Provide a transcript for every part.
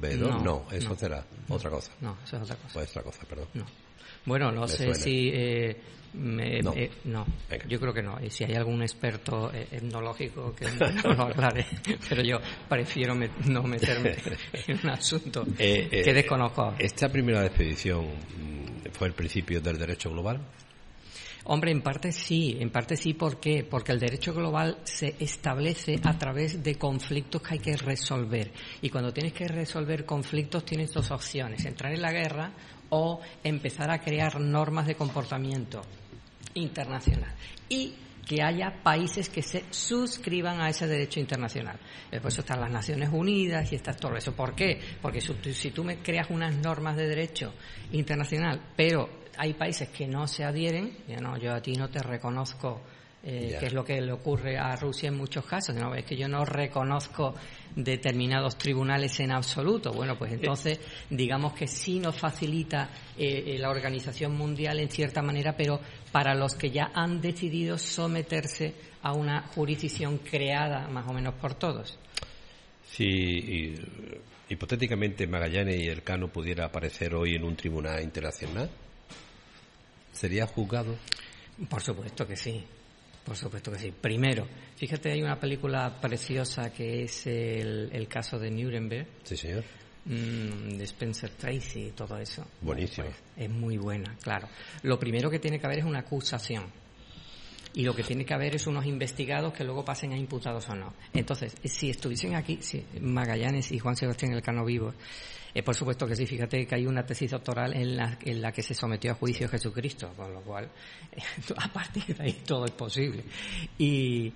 veedor? No, eso será otra cosa. No, eso es otra cosa. Pues otra cosa, perdón. No. Bueno, no sé suena. si... No. No, Venga. yo creo que no. Y si hay algún experto etnológico que no lo aclare, pero yo prefiero no meterme en un asunto que desconozco. ¿Esta primera expedición fue el principio del derecho global? Hombre, en parte sí. ¿Por qué? Porque el derecho global se establece a través de conflictos que hay que resolver. Y cuando tienes que resolver conflictos tienes dos opciones: entrar en la guerra o empezar a crear normas de comportamiento internacional. Y que haya países que se suscriban a ese derecho internacional. Por eso están las Naciones Unidas y está todo eso. ¿Por qué? Porque si tú me creas unas normas de derecho internacional, pero hay países que no se adhieren, yo a ti no te reconozco, que es lo que le ocurre a Rusia en muchos casos, ¿no? Es que yo no reconozco determinados tribunales en absoluto. Bueno, pues entonces digamos que sí nos facilita la Organización Mundial en cierta manera, pero para los que ya han decidido someterse a una jurisdicción creada más o menos por todos. Si hipotéticamente Magallanes y Elcano pudiera aparecer hoy en un tribunal internacional, ¿sería juzgado? Por supuesto que sí. Por supuesto que sí. Primero, fíjate, hay una película preciosa que es el caso de Nuremberg. Sí, señor. De Spencer Tracy y todo eso. Buenísimo. Pues, es muy buena, claro. Lo primero que tiene que haber es una acusación. Y lo que tiene que haber es unos investigados que luego pasen a imputados o no. Entonces, si estuviesen aquí Magallanes y Juan Sebastián Elcano vivos, por supuesto que sí. Fíjate que hay una tesis doctoral en la que se sometió a juicio Jesucristo, con lo cual a partir de ahí todo es posible. Y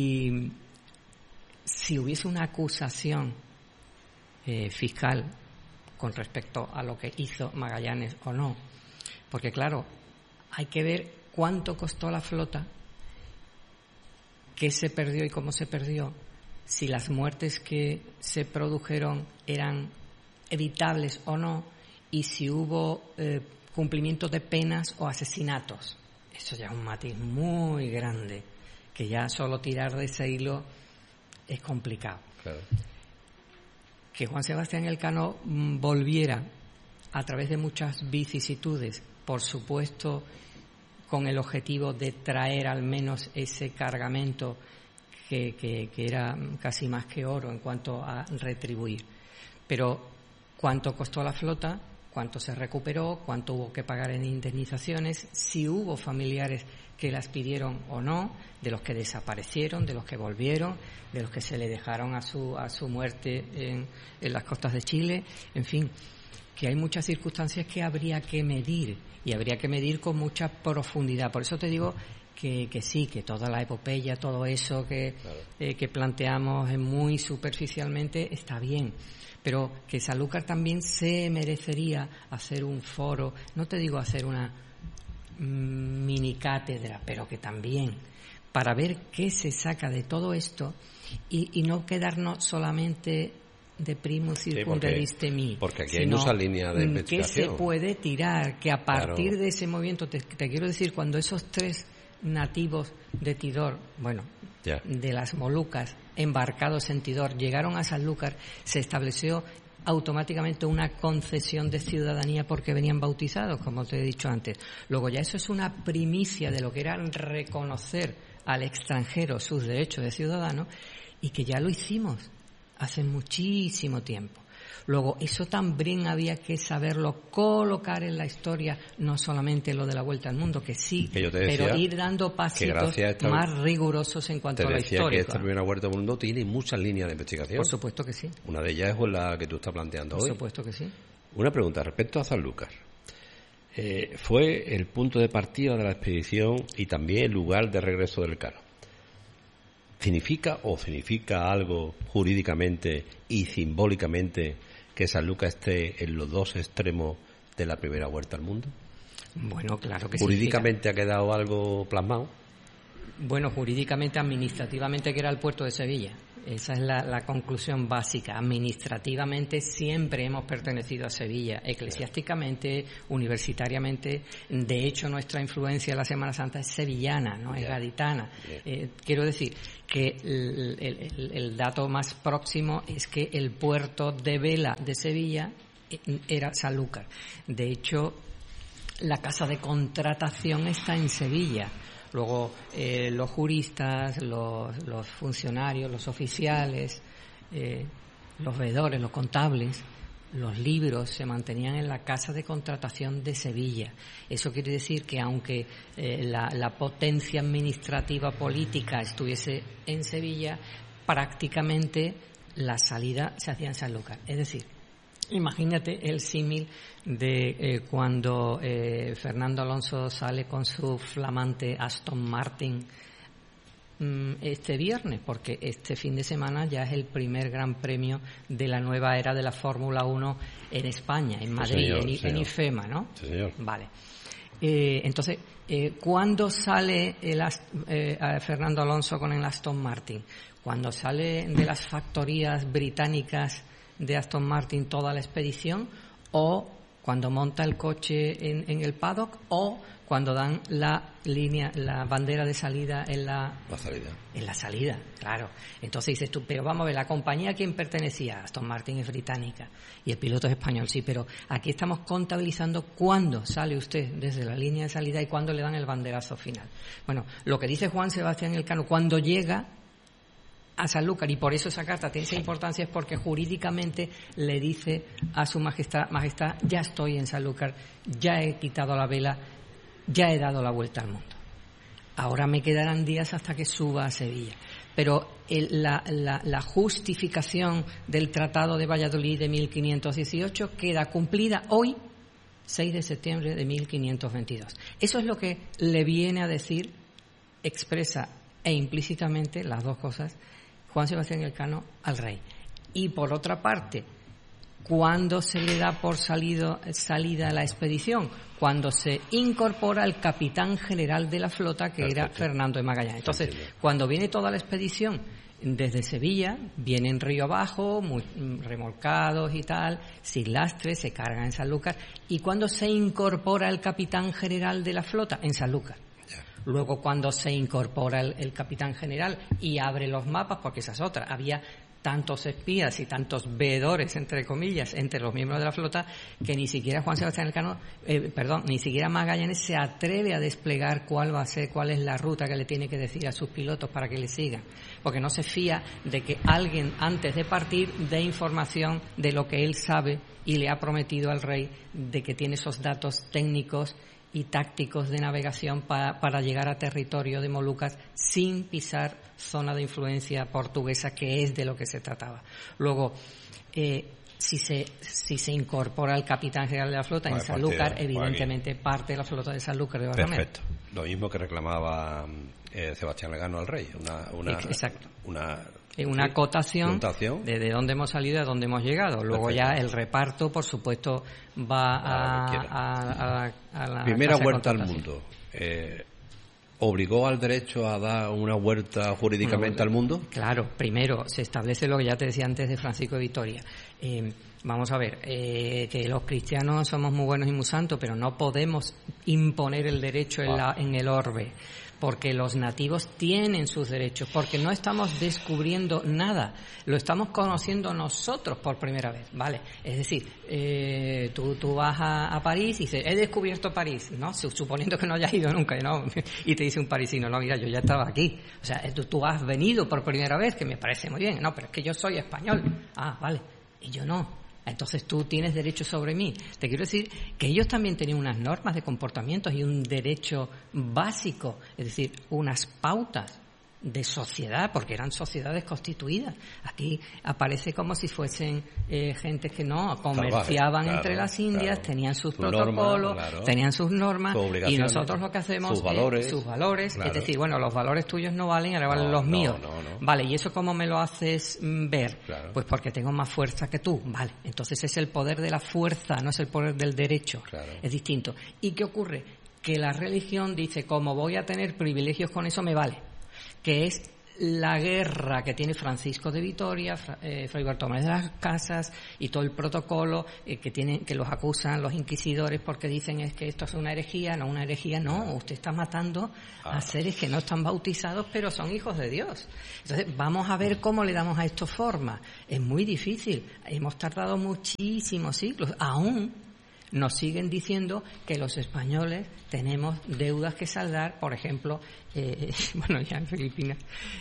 si hubiese una acusación fiscal con respecto a lo que hizo Magallanes o no, porque claro, hay que ver cuánto costó la flota, qué se perdió y cómo se perdió, si las muertes que se produjeron eran evitables o no, y si hubo cumplimiento de penas o asesinatos. Eso ya es un matiz muy grande, que ya solo tirar de ese hilo es complicado. Claro. Que Juan Sebastián Elcano volviera a través de muchas vicisitudes, por supuesto con el objetivo de traer al menos ese cargamento que era casi más que oro en cuanto a retribuir. Pero ¿cuánto costó la flota? ¿Cuánto se recuperó? ¿Cuánto hubo que pagar en indemnizaciones? Si hubo familiares que las pidieron o no, de los que desaparecieron, de los que volvieron, de los que se le dejaron a su muerte en las costas de Chile. En fin, que hay muchas circunstancias que habría que medir, y habría que medir con mucha profundidad. Por eso te digo que sí, que toda la epopeya, todo eso que planteamos muy superficialmente está bien, pero que Sanlúcar también se merecería hacer un foro, no te digo hacer una mini cátedra, pero que también para ver qué se saca de todo esto y no quedarnos solamente de primus circunderis temi, porque aquí hay muchas líneas de investigación. ¿Qué se puede tirar? Que a partir de ese movimiento, te quiero decir, cuando esos 3 nativos de Tidor, de las Molucas, embarcados en Tidor, llegaron a Sanlúcar, se estableció automáticamente una concesión de ciudadanía porque venían bautizados, como te he dicho antes. Luego ya eso es una primicia de lo que era reconocer al extranjero sus derechos de ciudadano, y que ya lo hicimos hace muchísimo tiempo. Luego, eso también había que saberlo colocar en la historia, no solamente lo de la vuelta al mundo, que sí, que yo te decía, pero ir dando pasitos más rigurosos en cuanto a la historia. Te decía que esta primera vuelta al mundo tiene muchas líneas de investigación. Por supuesto que sí. Una de ellas es la que tú estás planteando hoy. Por supuesto que sí. Una pregunta respecto a Sanlúcar. Fue el punto de partida de la expedición y también el lugar de regreso del Elcano. ¿Significa algo jurídicamente y simbólicamente que Sanlúcar esté en los dos extremos de la primera vuelta al mundo? Bueno, claro que sí. Jurídicamente ha quedado algo plasmado. Ha quedado algo plasmado, claro que sí. Jurídicamente ha quedado algo plasmado. Jurídicamente ha quedado algo plasmado. Jurídicamente ha quedado algo plasmado. Jurídicamente ha quedado algo plasmado. Bueno, jurídicamente, administrativamente, que era el puerto de Sevilla. Esa es la conclusión básica. Administrativamente siempre hemos pertenecido a Sevilla, eclesiásticamente, universitariamente. De hecho, nuestra influencia en la Semana Santa es sevillana, no es gaditana. Quiero decir que el dato más próximo es que el puerto de vela de Sevilla era Sanlúcar. De hecho, la casa de contratación está en Sevilla. Luego los juristas, los funcionarios, los oficiales, los veedores, los contables, los libros se mantenían en la casa de contratación de Sevilla. Eso quiere decir que aunque la potencia administrativa política estuviese en Sevilla, prácticamente la salida se hacía en Sanlúcar. Es decir, imagínate el símil de cuando Fernando Alonso sale con su flamante Aston Martin este viernes, porque este fin de semana ya es el primer gran premio de la nueva era de la Fórmula 1 en España, en Madrid, en IFEMA, ¿no? Sí, señor. Vale. Entonces, ¿cuándo sale Fernando Alonso con el Aston Martin? Cuando sale de las factorías británicas de Aston Martin toda la expedición, o cuando monta el coche en el paddock, o cuando dan la bandera de salida en la salida, claro. Entonces dices tú, pero vamos a ver, ¿la compañía a quién pertenecía? Aston Martin es británica y el piloto es español, sí, pero aquí estamos contabilizando cuándo sale usted desde la línea de salida y cuándo le dan el banderazo final. Bueno, lo que dice Juan Sebastián Elcano, cuando llega a Sanlúcar, y por eso esa carta tiene esa importancia, es porque jurídicamente le dice a su majestad, ya estoy en Sanlúcar, ya he quitado la vela, ya he dado la vuelta al mundo. Ahora me quedarán días hasta que suba a Sevilla. Pero la justificación del Tratado de Valladolid de 1518 queda cumplida hoy, 6 de septiembre de 1522. Eso es lo que le viene a decir, expresa e implícitamente, las dos cosas, Juan Sebastián Elcano al rey. Y por otra parte, ¿cuándo se le da por salida a la expedición? Cuando se incorpora el capitán general de la flota, que era Fernando de Magallanes. Entonces, cuando viene toda la expedición desde Sevilla, vienen río abajo, muy remolcados y tal, sin lastre, se cargan en Sanlúcar. ¿Y cuándo se incorpora el capitán general de la flota? En Sanlúcar. Luego, cuando se incorpora el capitán general y abre los mapas, porque esa es otra, había tantos espías y tantos veedores, entre comillas, entre los miembros de la flota, que ni siquiera Juan Sebastián Elcano, ni siquiera Magallanes se atreve a desplegar cuál es la ruta que le tiene que decir a sus pilotos para que le sigan, porque no se fía de que alguien antes de partir dé información de lo que él sabe y le ha prometido al rey de que tiene esos datos técnicos y tácticos de navegación para llegar a territorio de Molucas sin pisar zona de influencia portuguesa, que es de lo que se trataba. Luego, si se incorpora el capitán general de la flota en Sanlúcar, evidentemente parte de la flota de Sanlúcar de Barrameda. Perfecto. Lo mismo que reclamaba Sebastián Elcano al rey. Exacto. Una acotación de dónde hemos salido y a dónde hemos llegado. Luego Perfecto. Ya el reparto, por supuesto, va a la primera casa de vuelta al contratación. mundo. ¿Obligó al derecho a dar una vuelta jurídicamente al mundo? Claro, primero se establece lo que ya te decía antes de Francisco de Vitoria. Vamos a ver, que los cristianos somos muy buenos y muy santos, pero no podemos imponer el derecho en el orbe, porque los nativos tienen sus derechos, porque no estamos descubriendo nada, lo estamos conociendo nosotros por primera vez, ¿vale? Es decir, tú vas a París y dices, he descubierto París, ¿no? Suponiendo que no hayas ido nunca, ¿no? Y te dice un parisino, no, mira, yo ya estaba aquí. O sea, tú has venido por primera vez, que me parece muy bien. No, pero es que yo soy español. Ah, vale. Y yo no. Entonces tú tienes derecho sobre mí. Te quiero decir que ellos también tenían unas normas de comportamientos y un derecho básico, es decir, unas pautas de sociedad, porque eran sociedades constituidas. Aquí aparece como si fuesen gente que no comerciaban entre las Indias, tenían sus protocolos, tenían sus normas, y nosotros lo que hacemos sus valores, es decir, bueno, los valores tuyos no valen, ahora valen los míos. Vale, ¿y eso cómo me lo haces ver? Pues porque tengo más fuerza que tú. Vale, entonces es el poder de la fuerza, no es el poder del derecho. Es distinto. ¿Y qué ocurre? Que la religión dice, como voy a tener privilegios con eso, me vale. que es la guerra que tiene Francisco de Vitoria, Fray Bartolomé de las Casas y todo el protocolo que los acusan los inquisidores porque dicen es que esto es una herejía, no, usted está matando a seres que no están bautizados pero son hijos de Dios. Entonces vamos a ver cómo le damos a esto forma. Es muy difícil, hemos tardado muchísimos siglos, aún nos siguen diciendo que los españoles tenemos deudas que saldar, por ejemplo, bueno, ya en Filipinas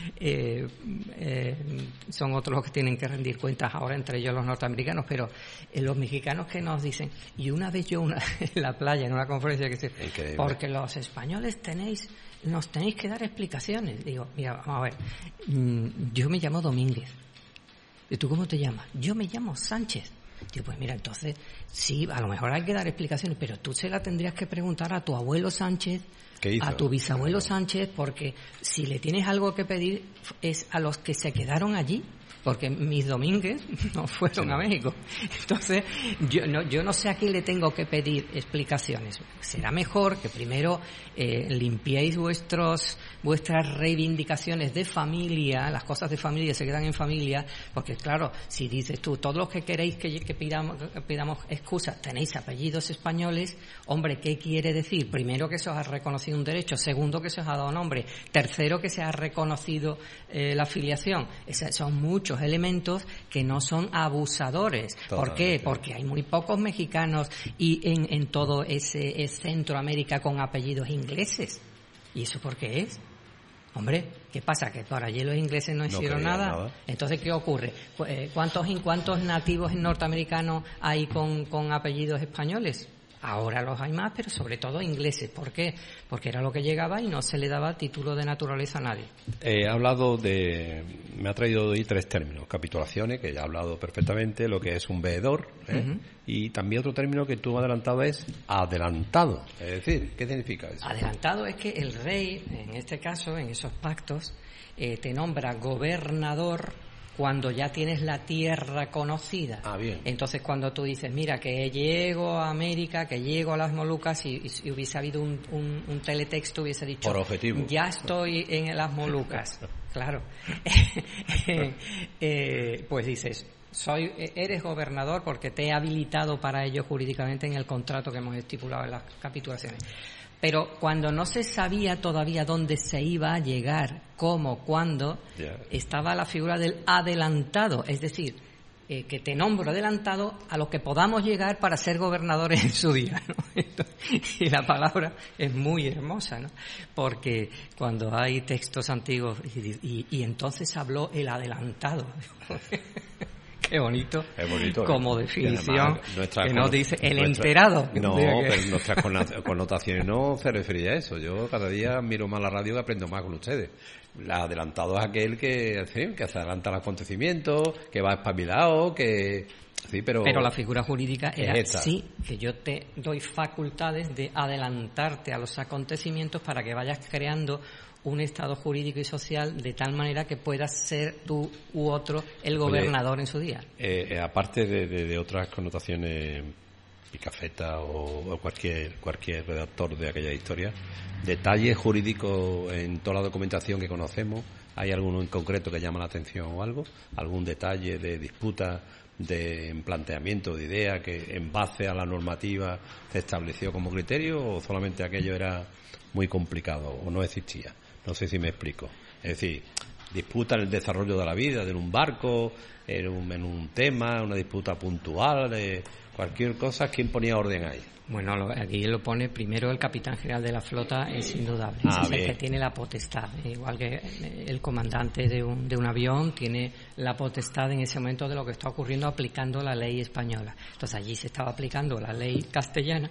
son otros los que tienen que rendir cuentas ahora, entre ellos los norteamericanos, pero los mexicanos que nos dicen, y una vez yo en la playa, en una conferencia que se... porque los españoles nos tenéis que dar explicaciones. Digo, mira, vamos a ver, yo me llamo Domínguez. ¿Y tú cómo te llamas? Yo me llamo Sánchez. Digo, pues mira, entonces, sí, a lo mejor hay que dar explicaciones, pero tú se la tendrías que preguntar a tu abuelo Sánchez, a tu bisabuelo Sánchez, porque si le tienes algo que pedir es a los que se quedaron allí, porque mis Domínguez no fueron a México. Entonces, yo no sé a quién le tengo que pedir explicaciones. Será mejor que primero limpiéis vuestras reivindicaciones de familia, las cosas de familia se quedan en familia, porque claro, si dices tú, todos los que queréis que pidamos excusas, tenéis apellidos españoles, hombre, ¿qué quiere decir? Primero, que se os ha reconocido un derecho, segundo, que se os ha dado nombre, tercero, que se ha reconocido la filiación. Son muchos elementos que no son abusadores. ¿Por qué? Porque hay muy pocos mexicanos y en todo ese Centroamérica con apellidos ingleses. ¿Y eso por qué es? Hombre, ¿qué pasa? ¿Que por allí los ingleses no hicieron nada? Entonces, ¿qué ocurre? ¿Cuántos nativos norteamericanos hay con apellidos españoles? Ahora los hay más, pero sobre todo ingleses. ¿Por qué? Porque era lo que llegaba y no se le daba título de naturaleza a nadie. Me ha traído hoy 3 términos. Capitulaciones, que ya he hablado perfectamente, lo que es un veedor, y también otro término que tú me has adelantado es adelantado. Es decir, ¿qué significa eso? Adelantado es que el rey, en este caso, en esos pactos, te nombra gobernador cuando ya tienes la tierra conocida. Bien. Entonces, cuando tú dices, mira, que llego a América, que llego a las Molucas, y hubiese habido un teletexto, hubiese dicho, por objetivo, ya estoy en las Molucas. Claro. Pues dices, eres gobernador porque te he habilitado para ello jurídicamente en el contrato que hemos estipulado en las capitulaciones. Pero cuando no se sabía todavía dónde se iba a llegar, cómo, cuándo, estaba la figura del adelantado, es decir, que te nombro adelantado a lo que podamos llegar para ser gobernadores en su día, ¿no? Y la palabra es muy hermosa, ¿no? Porque cuando hay textos antiguos y entonces habló el adelantado. Qué bonito, es bonito, como definición, que nos dice el enterado. No, pero nuestras connotaciones no se refería a eso. Yo cada día miro más la radio y aprendo más con ustedes. El adelantado es aquel que se adelanta al acontecimiento, que va espabilado, que... Sí, pero la figura jurídica era sí, que yo te doy facultades de adelantarte a los acontecimientos para que vayas creando un estado jurídico y social de tal manera que puedas ser tú u otro el gobernador en su día. Aparte de otras connotaciones, Picafetta o cualquier redactor de aquella historia, detalles jurídicos en toda la documentación que conocemos, ¿hay alguno en concreto que llama la atención o algo? ¿Algún detalle de disputa, de planteamiento de idea que en base a la normativa se estableció como criterio, o solamente aquello era muy complicado o no existía? No sé si me explico. Es decir, disputa en el desarrollo de la vida, de un barco, en un tema, una disputa puntual, de cualquier cosa. ¿Quién ponía orden ahí? Bueno, aquí lo pone primero el capitán general de la flota, es indudable. Es el que tiene la potestad. Igual que el comandante de un avión tiene la potestad en ese momento de lo que está ocurriendo aplicando la ley española. Entonces allí se estaba aplicando la ley castellana,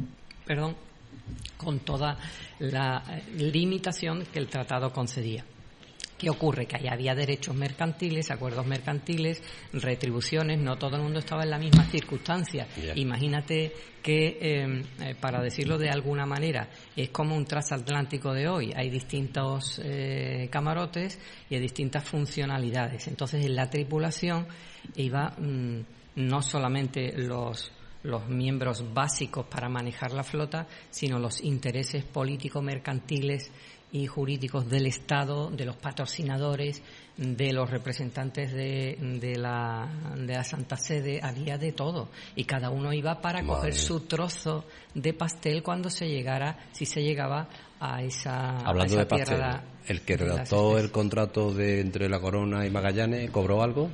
con toda la limitación que el tratado concedía. ¿Qué ocurre? Que ahí había derechos mercantiles, acuerdos mercantiles, retribuciones, no todo el mundo estaba en la misma circunstancia. Imagínate que, para decirlo de alguna manera, es como un transatlántico de hoy. Hay distintos camarotes y hay distintas funcionalidades. Entonces, en la tripulación iba no solamente los miembros básicos para manejar la flota, sino los intereses político-mercantiles y jurídicos del Estado, de los patrocinadores, de los representantes de la Santa Sede, había de todo. Y cada uno iba para coger su trozo de pastel cuando se llegara, si se llegaba a esa, hablando a esa de pastel, tierra. ¿el que redactó el contrato entre La Corona y Magallanes cobró algo?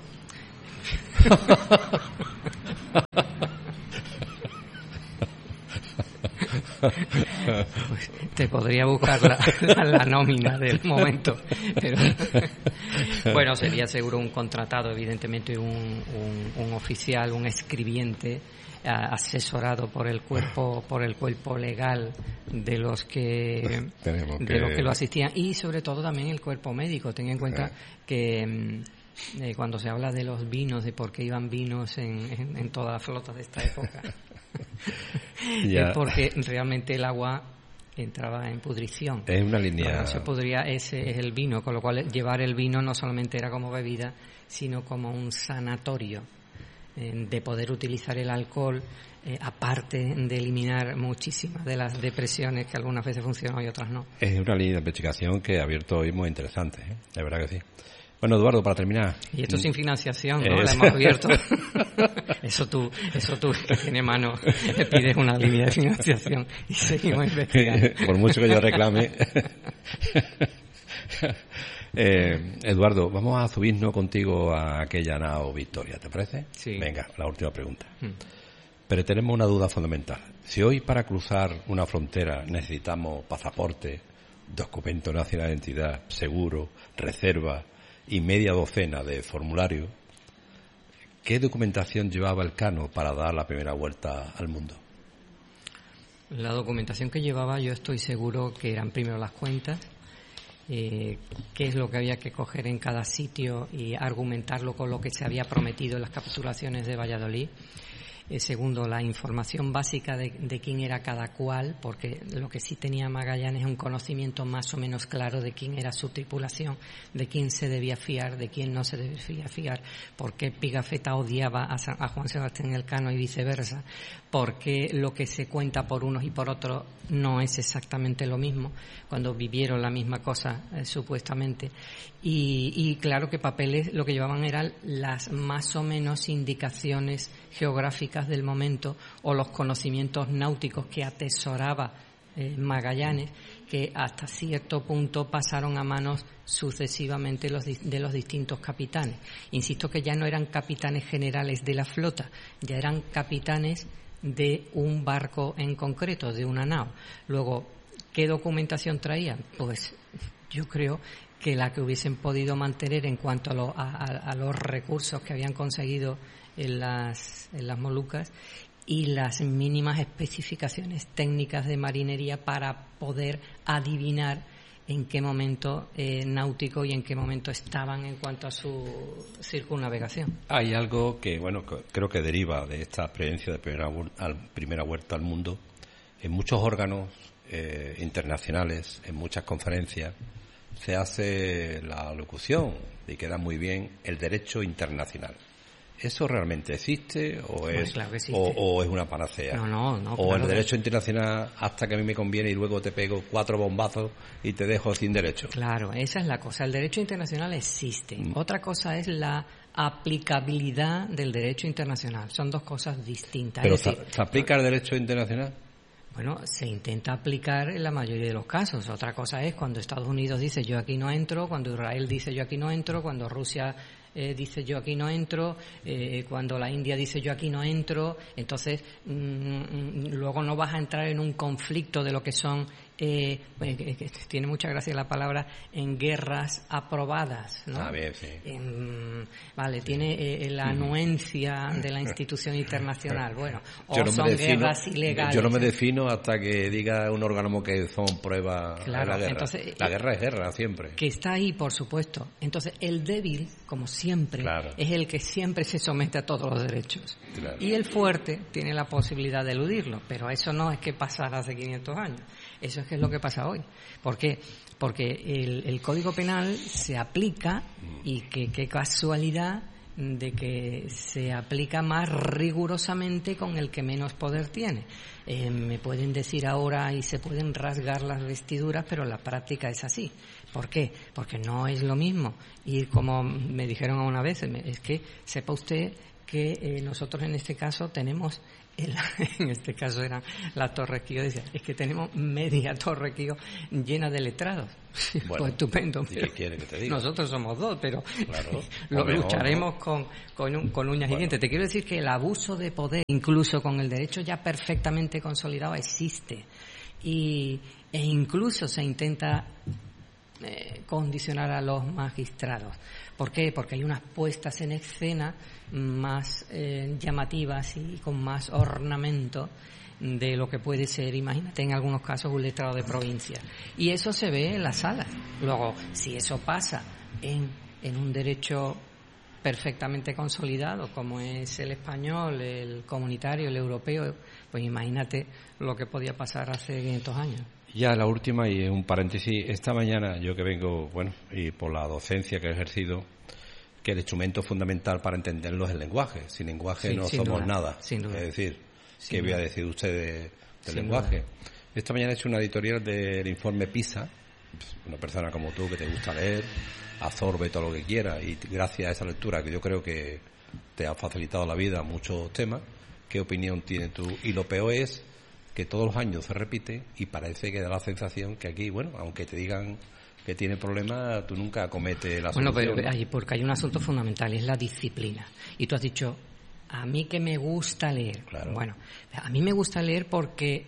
Pues te podría buscar la nómina del momento, pero bueno, sería seguro un contratado, evidentemente un oficial, un escribiente, asesorado por el cuerpo legal de los que lo asistían, y sobre todo también el cuerpo médico. Ten en cuenta que cuando se habla de los vinos, de por qué iban vinos en toda la flota de esta época, es porque realmente el agua entraba en pudrición. Es una línea. No se podría, ese es el vino, con lo cual llevar el vino no solamente era como bebida, sino como un sanatorio, de poder utilizar el alcohol, aparte de eliminar muchísimas de las depresiones que algunas veces funcionan y otras no. Es una línea de investigación que ha abierto hoy muy interesante, ¿eh? De verdad que sí. Bueno, Eduardo, para terminar. Y esto sin financiación, ¿no? La hemos abierto. Eso tú, que tiene mano, le pides una línea de financiación y seguimos investigando. Por mucho que yo reclame. Eduardo, vamos a subirnos contigo a aquella nao Victoria, ¿te parece? Sí. Venga, la última pregunta. Pero tenemos una duda fundamental. Si hoy para cruzar una frontera necesitamos pasaporte, documento nacional de identidad, seguro, reserva y media docena de formularios, ¿qué documentación llevaba Elcano para dar la primera vuelta al mundo? La documentación que llevaba, yo estoy seguro que eran primero las cuentas, qué es lo que había que coger en cada sitio y argumentarlo con lo que se había prometido en las capitulaciones de Valladolid. Segundo, la información básica de quién era cada cual, porque lo que sí tenía Magallanes es un conocimiento más o menos claro de quién era su tripulación, de quién se debía fiar, de quién no se debía fiar, por qué Pigafetta odiaba a Juan Sebastián Elcano y viceversa, porque lo que se cuenta por unos y por otros no es exactamente lo mismo, cuando vivieron la misma cosa supuestamente. Y claro que papeles lo que llevaban eran las más o menos indicaciones geográficas del momento o los conocimientos náuticos que atesoraba Magallanes, que hasta cierto punto pasaron a manos sucesivamente de los distintos capitanes. Insisto que ya no eran capitanes generales de la flota, ya eran capitanes de un barco en concreto, de una nao. Luego, ¿qué documentación traían? Pues yo creo que la que hubiesen podido mantener en cuanto a los recursos que habían conseguido en las Molucas y las mínimas especificaciones técnicas de marinería para poder adivinar en qué momento náutico y en qué momento estaban en cuanto a su circunnavegación. Hay algo que, bueno, creo que deriva de esta experiencia de primera vuelta al mundo. En muchos órganos internacionales, en muchas conferencias, se hace la locución, y queda muy bien, el derecho internacional. ¿Eso realmente existe o es, claro que existe. O es una panacea? No. O claro el derecho internacional hasta que a mí me conviene y luego te pego 4 bombazos y te dejo sin derecho. Claro, esa es la cosa. El derecho internacional existe. Otra cosa es la aplicabilidad del derecho internacional. Son dos cosas distintas. ¿Pero se aplica el derecho internacional? Bueno, se intenta aplicar en la mayoría de los casos. Otra cosa es cuando Estados Unidos dice yo aquí no entro, cuando Israel dice yo aquí no entro, cuando Rusia dice yo aquí no entro, cuando la India dice yo aquí no entro. Entonces luego no vas a entrar en un conflicto de lo que son tiene mucha gracia la palabra, en guerras aprobadas, ¿no? Bien, sí. Vale, tiene la anuencia de la institución internacional. Bueno, yo no son guerras ilegales. Yo no me defino hasta que diga un órgano que son pruebas de la guerra. Entonces, la guerra es guerra, siempre. Que está ahí, por supuesto. Entonces, el débil, como siempre, es el que siempre se somete a todos los derechos. Claro. Y el fuerte tiene la posibilidad de eludirlo, pero eso no es que pasara hace 500 años. Eso es que es lo que pasa hoy. ¿Por qué? Porque el Código Penal se aplica y qué casualidad de que se aplica más rigurosamente con el que menos poder tiene. Me pueden decir ahora y se pueden rasgar las vestiduras, pero la práctica es así. ¿Por qué? Porque no es lo mismo ir, como me dijeron una vez, es que sepa usted que nosotros en este caso tenemos, en este caso era la Torre Quío, decía, es que tenemos media Torre Quío llena de letrados. Bueno, pues estupendo. ¿y qué quiere que te diga? Nosotros somos dos, pero claro, lo mejor, lucharemos ¿no? con uñas y dientes. Te quiero decir que el abuso de poder, incluso con el derecho ya perfectamente consolidado, existe. E incluso se intenta condicionar a los magistrados. ¿Por qué? Porque hay unas puestas en escena más llamativas y con más ornamento de lo que puede ser, imagínate, en algunos casos un letrado de provincia. Y eso se ve en la sala. Luego, si eso pasa en un derecho perfectamente consolidado, como es el español, el comunitario, el europeo, pues imagínate lo que podía pasar hace 500 años. Ya la última, y un paréntesis, esta mañana yo que vengo, bueno, y por la docencia que he ejercido, que el instrumento fundamental para entenderlo es el lenguaje. Sin lenguaje no somos nada. Sin duda. Es decir, Sin ¿qué voy a duda. decir usted del Sin lenguaje? duda. Esta mañana he hecho una editorial del informe PISA. Una persona como tú que te gusta leer, absorbe todo lo que quiera, y gracias a esa lectura que yo creo que te ha facilitado la vida muchos temas, ¿qué opinión tienes tú? Y lo peor es que todos los años se repite y parece que da la sensación que aquí, bueno, aunque te digan que tiene problemas, tú nunca cometes la solución. Bueno, pero porque hay un asunto fundamental, es la disciplina. Y tú has dicho, a mí que me gusta leer. Claro. Bueno, a mí me gusta leer porque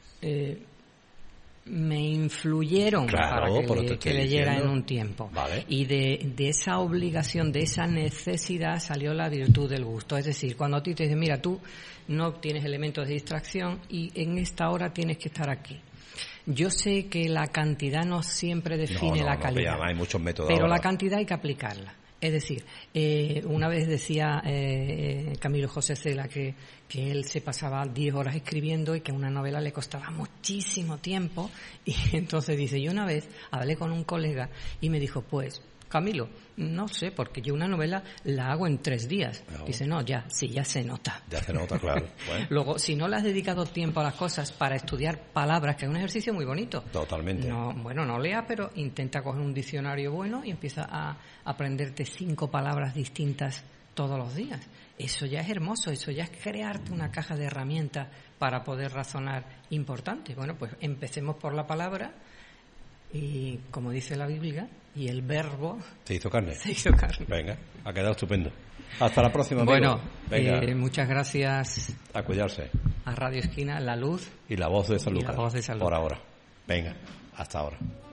me influyeron Claro, para que leyera en un tiempo. Vale. Y de esa obligación, de esa necesidad salió la virtud del gusto. Es decir, cuando a ti te dicen, mira, tú no tienes elementos de distracción y en esta hora tienes que estar aquí. Yo sé que la cantidad no siempre define la calidad, hay muchos métodos pero ahora. la cantidad hay que aplicarla. Es decir, una vez decía Camilo José Cela que él se pasaba 10 horas escribiendo y que una novela le costaba muchísimo tiempo, y entonces dice, yo una vez hablé con un colega y me dijo, pues Camilo, no sé, porque yo una novela la hago en 3 días. No. Dice, no, ya se nota. Ya se nota, claro. Bueno, Luego, si no le has dedicado tiempo a las cosas para estudiar palabras, que es un ejercicio muy bonito. totalmente. No lea, pero intenta coger un diccionario bueno y empieza a aprenderte 5 palabras distintas todos los días. Eso ya es hermoso, eso ya es crearte una caja de herramientas para poder razonar importante. Bueno, pues empecemos por la palabra y, como dice la Biblia, y el verbo ¿Se hizo carne? se hizo carne. Venga, ha quedado estupendo. Hasta la próxima, amigo. Bueno, Venga, muchas gracias a cuidarse. a Radio Esquina, La Luz. Y la voz de San Y la Lucas. voz de San Por Lucas. ahora. Venga, hasta ahora.